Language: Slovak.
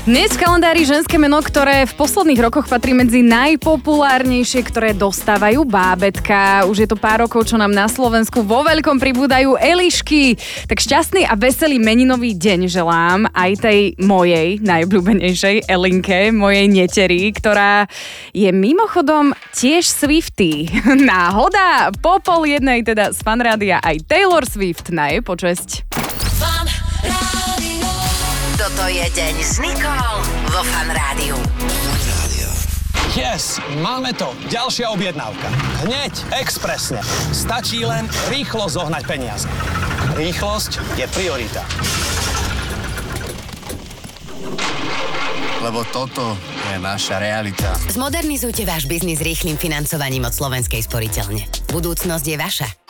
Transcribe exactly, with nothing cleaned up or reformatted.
Dnes v kalendári ženské meno, ktoré v posledných rokoch patrí medzi najpopulárnejšie, ktoré dostávajú bábetka. Už je to pár rokov, čo nám na Slovensku vo veľkom pribúdajú Elišky. Tak šťastný a veselý meninový deň želám aj tej mojej najobľúbenejšej Elinke, mojej neteri, ktorá je mimochodom tiež Swiftie. Náhoda? Po pol jednej teda z Fanrádia aj Taylor Swift na jej počesť. Toto je deň s Nicole vo Fan Rádiu. Yes, máme to. Ďalšia objednávka. Hneď, expresne. Stačí len rýchlo zohnať peniaze. Rýchlosť je priorita. Lebo toto je naša realita. Zmodernizujte váš biznis rýchlym financovaním od Slovenskej sporiteľne. Budúcnosť je vaša.